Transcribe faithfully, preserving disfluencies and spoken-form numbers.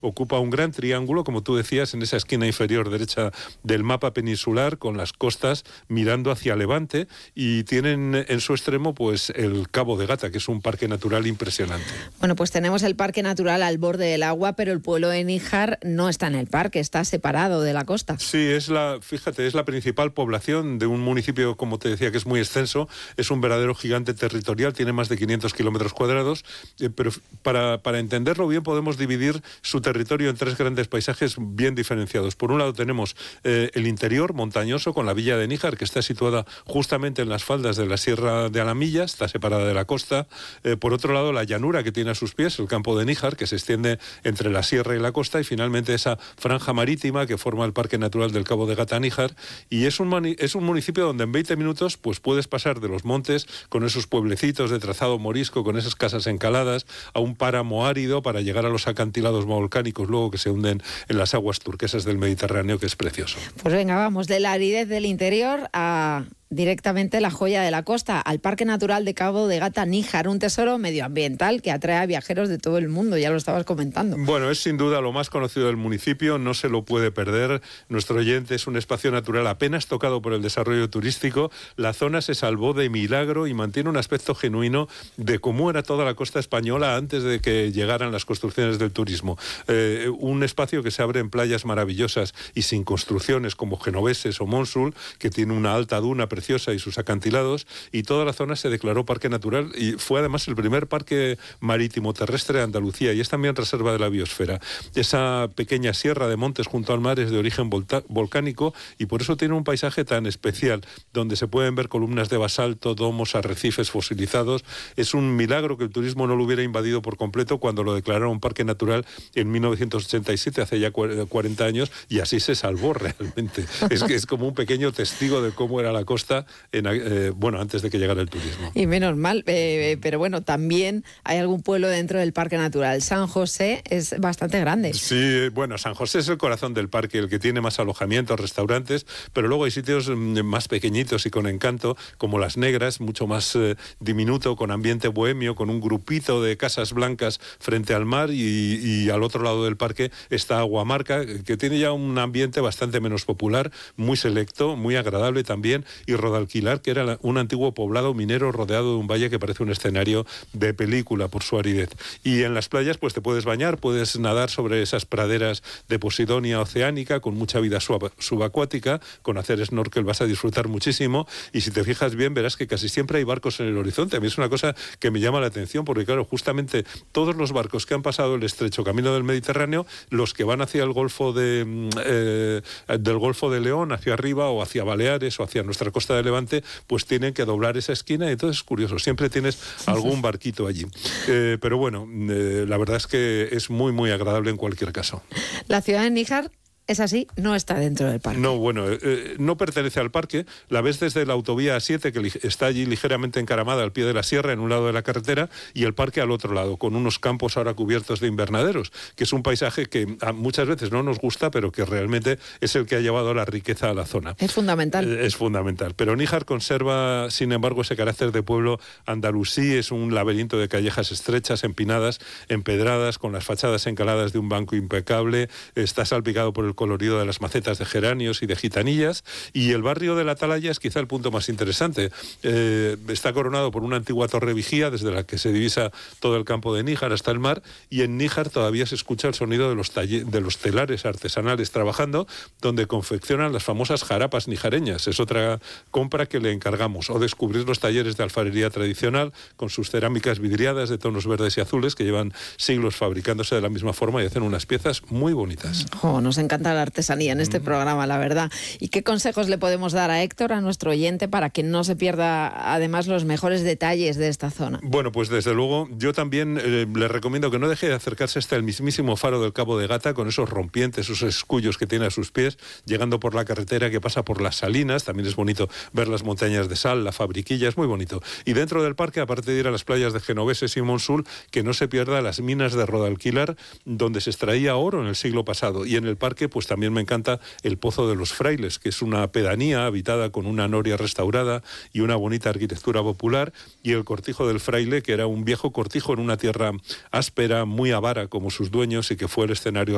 ocupa un gran triángulo, como tú decías, en esa esquina inferior derecha del mapa peninsular, con las costas mirando hacia Levante, y tienen en su extremo pues el Cabo de Gata, que es un parque natural impresionante. Bueno, pues tenemos el parque natural al borde del agua, pero el pueblo de Níjar no está en el parque, está separado de la costa. Sí, es la, fíjate, es la principal población de un municipio, como te decía, que es muy extenso, es un verdadero gigante territorial, tiene más de quinientos kilómetros cuadrados, eh, pero para, para entenderlo bien podemos dividir su territorio territorio en tres grandes paisajes bien diferenciados. Por un lado tenemos eh, el interior montañoso con la villa de Níjar, que está situada justamente en las faldas de la Sierra de Alamilla, está separada de la costa. Eh, por otro lado, la llanura que tiene a sus pies, el campo de Níjar, que se extiende entre la sierra y la costa, y finalmente esa franja marítima que forma el Parque Natural del Cabo de Gata Níjar. Y es un, mani- es un municipio donde en veinte minutos pues puedes pasar de los montes con esos pueblecitos de trazado morisco, con esas casas encaladas, a un páramo árido para llegar a los acantilados volcánicos luego que se hunden en las aguas turquesas del Mediterráneo, que es precioso. Pues venga, vamos de la aridez del interior a directamente la joya de la costa, al Parque Natural de Cabo de Gata Níjar, un tesoro medioambiental que atrae a viajeros de todo el mundo, ya lo estabas comentando. Bueno, es sin duda lo más conocido del municipio, no se lo puede perder. Nuestro oyente es un espacio natural apenas tocado por el desarrollo turístico. La zona se salvó de milagro y mantiene un aspecto genuino de cómo era toda la costa española antes de que llegaran las construcciones del turismo. Eh, un espacio que se abre en playas maravillosas y sin construcciones como Genoveses o Monsul, que tiene una alta duna preciosa y sus acantilados, y toda la zona se declaró parque natural y fue además el primer parque marítimo terrestre de Andalucía, y es también reserva de la biosfera. Esa pequeña sierra de montes junto al mar es de origen volta- volcánico y por eso tiene un paisaje tan especial, donde se pueden ver columnas de basalto, domos, arrecifes fosilizados. Es un milagro que el turismo no lo hubiera invadido por completo cuando lo declararon parque natural en mil novecientos ochenta y siete, hace ya cuarenta años, y así se salvó realmente. Es que es como un pequeño testigo de cómo era la costa En, eh, bueno, antes de que llegara el turismo. Y menos mal, eh, pero bueno, también hay algún pueblo dentro del Parque Natural. San José es bastante grande. Sí, bueno, San José es el corazón del parque, el que tiene más alojamientos, restaurantes, pero luego hay sitios más pequeñitos y con encanto, como Las Negras, mucho más eh, diminuto, con ambiente bohemio, con un grupito de casas blancas frente al mar, y, y al otro lado del parque está Aguamarca, que tiene ya un ambiente bastante menos popular, muy selecto, muy agradable también, y Rodalquilar, que era un antiguo poblado minero rodeado de un valle que parece un escenario de película por su aridez. Y en las playas pues te puedes bañar, puedes nadar sobre esas praderas de posidonia oceánica con mucha vida sub- subacuática, con hacer snorkel vas a disfrutar muchísimo, y si te fijas bien verás que casi siempre hay barcos en el horizonte. A mí es una cosa que me llama la atención porque claro, justamente todos los barcos que han pasado el estrecho camino del Mediterráneo, los que van hacia el Golfo de eh, del Golfo de León, hacia arriba, o hacia Baleares o hacia nuestra costa de Levante, pues tienen que doblar esa esquina, y entonces es curioso, siempre tienes algún barquito allí. Eh, pero bueno, eh, la verdad es que es muy, muy agradable en cualquier caso. La ciudad de Níjar es así, no está dentro del parque. No, bueno, eh, no pertenece al parque, la ves desde la autovía A siete, que li- está allí ligeramente encaramada al pie de la sierra en un lado de la carretera, y el parque al otro lado, con unos campos ahora cubiertos de invernaderos, que es un paisaje que a muchas veces no nos gusta, pero que realmente es el que ha llevado la riqueza a la zona. Es fundamental. Eh, es fundamental, pero Níjar conserva, sin embargo, ese carácter de pueblo andalusí. Es un laberinto de callejas estrechas, empinadas, empedradas, con las fachadas encaladas de un banco impecable, está salpicado por el colorido de las macetas de geranios y de gitanillas, y el barrio de la Atalaya es quizá el punto más interesante. Eh, está coronado por una antigua torre vigía desde la que se divisa todo el campo de Níjar hasta el mar, y en Níjar todavía se escucha el sonido de los, talle- de los telares artesanales trabajando, donde confeccionan las famosas jarapas nijareñas. Es otra compra que le encargamos, o descubrir los talleres de alfarería tradicional con sus cerámicas vidriadas de tonos verdes y azules que llevan siglos fabricándose de la misma forma y hacen unas piezas muy bonitas. Oh, nos encanta la artesanía en este mm. programa, la verdad. ¿Y qué consejos le podemos dar a Héctor, a nuestro oyente, para que no se pierda además los mejores detalles de esta zona? Bueno, pues desde luego yo también eh, le recomiendo que no deje de acercarse hasta el mismísimo faro del Cabo de Gata, con esos rompientes, esos escullos que tiene a sus pies, llegando por la carretera que pasa por las Salinas. También es bonito ver las montañas de sal, la Fabriquilla, es muy bonito. Y dentro del parque, aparte de ir a las playas de Genoveses y Monsul, que no se pierda las minas de Rodalquilar, donde se extraía oro en el siglo pasado. Y en el parque pues también me encanta el Pozo de los Frailes, que es una pedanía habitada con una noria restaurada y una bonita arquitectura popular, y el Cortijo del Fraile, que era un viejo cortijo en una tierra áspera, muy avara como sus dueños, y que fue el escenario